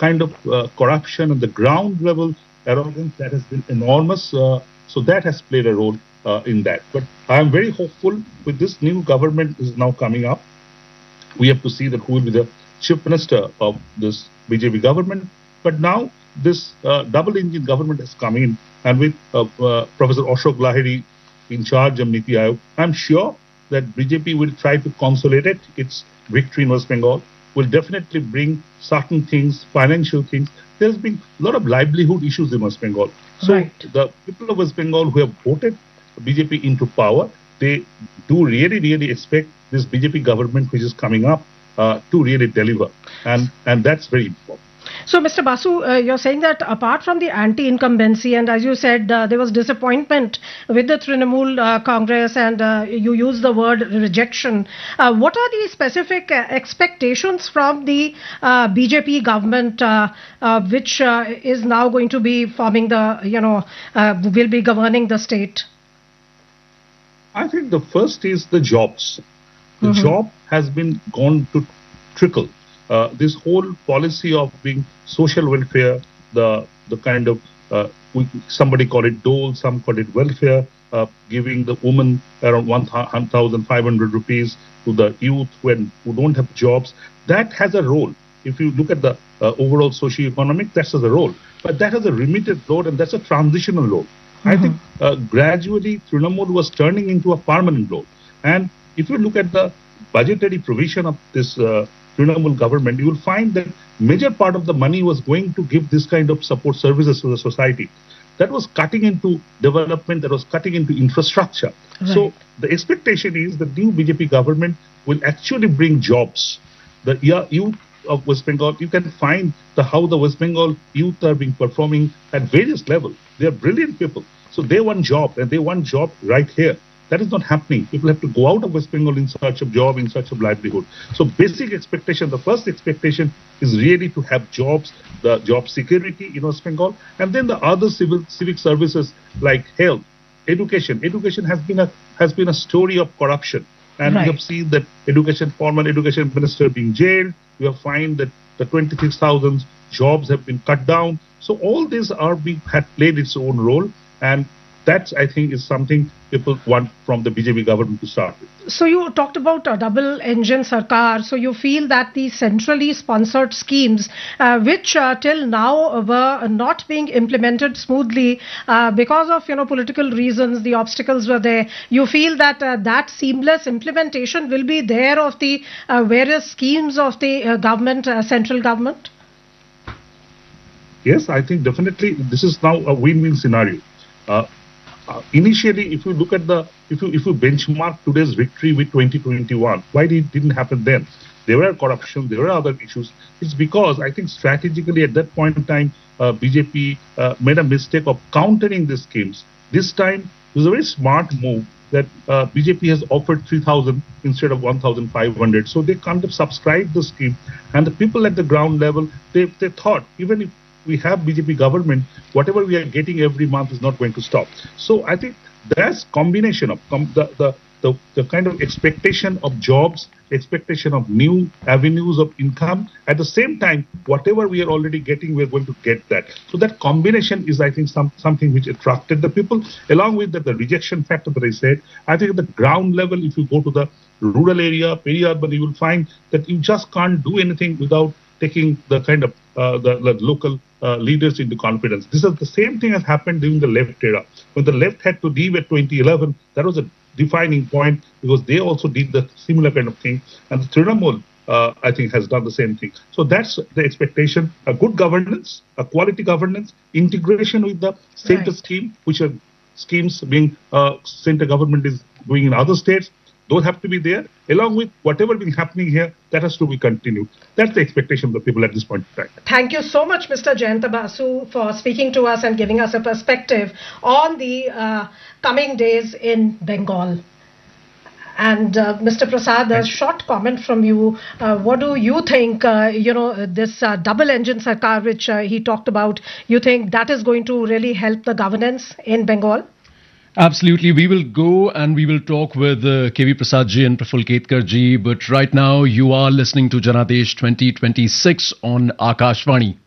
kind of corruption and the ground level arrogance that has been enormous. So that has played a role in that. But I am very hopeful with this new government is now coming up. We have to see that who will be the chief minister of this BJP government. But now this double engine government has come in, and with Professor Ashok Lahiri in charge of Niti Aayog, I'm sure that BJP will try to consolidate its victory in West Bengal, will definitely bring certain things, financial things. There's been a lot of livelihood issues in West Bengal. So the people of West Bengal who have voted BJP into power, they do really expect this BJP government which is coming up to really deliver. And that's very important. So, Mr. Basu, you're saying that apart from the anti-incumbency, and as you said, there was disappointment with the Trinamool Congress, and you used the word rejection. What are the specific expectations from the BJP government, which is now going to be forming will be governing the state? I think the first is the jobs. The job has been gone to trickle. This whole policy of being social welfare, the kind of, somebody call it dole, some call it welfare, giving the woman around 1,500 rupees to the youth who don't have jobs, that has a role. If you look at the overall socio-economic, that has a role. But that has a remitted role, and that's a transitional role. I think gradually Trinamool was turning into a permanent role. And if you look at the budgetary provision of this Trinamool government, you will find that major part of the money was going to give this kind of support services to the society. That was cutting into development, that was cutting into infrastructure. Right. So the expectation is the new BJP government will actually bring jobs. The youth of West Bengal, you can find how the West Bengal youth are being performing at various levels. They are brilliant people. So they want job, and they want job right here. That is not happening. People have to go out of West Bengal in search of job, in search of livelihood. So basic expectation, the first expectation is really to have jobs, the job security in West Bengal, and then the other civic services like health, education. Education has been a story of corruption. And we have seen that former education minister being jailed. We have found that the 26,000 jobs have been cut down. So all these had played its own role, and that, I think, is something people want from the BJP government to start with. So you talked about a double-engine sarkar. So you feel that the centrally sponsored schemes, which till now were not being implemented smoothly because of political reasons, the obstacles were there. You feel that that seamless implementation will be there of the various schemes of the government, central government? Yes, I think definitely this is now a win-win scenario. Initially, if you look at if you benchmark today's victory with 2021, why didn't happen then? There were corruption, there were other issues. It's because I think strategically at that point in time, BJP made a mistake of countering these schemes. This time, it was a very smart move that BJP has offered 3,000 instead of 1,500. So they kind of subscribed the scheme, and the people at the ground level, they thought, even if we have BJP government, whatever we are getting every month is not going to stop. So I think that's combination of the kind of expectation of jobs, expectation of new avenues of income. At the same time, whatever we are already getting, we are going to get that. So that combination is, I think, something which attracted the people. Along with the rejection factor that I said, I think at the ground level, if you go to the rural area, peri-urban, you will find that you just can't do anything without taking the kind of the local leaders into confidence. This is the same thing has happened during the left era. When the left had to leave at 2011, that was a defining point because they also did the similar kind of thing. And the Trinamool, I think, has done the same thing. So that's the expectation, a good governance, a quality governance, integration with the center scheme, which are schemes being center government is doing in other states. Those have to be there, along with whatever been happening here, that has to be continued. That's the expectation of the people at this point in time. Thank you so much, Mr. Jayanta Basu, for speaking to us and giving us a perspective on the coming days in Bengal. And Mr. Prasad, a short comment from you. What do you think, this double-engine sarkar which he talked about, you think that is going to really help the governance in Bengal? Absolutely. We will go and we will talk with KV Prasad ji and Praful Ketkar ji. But right now you are listening to Janadesh 2026 on Akashvani.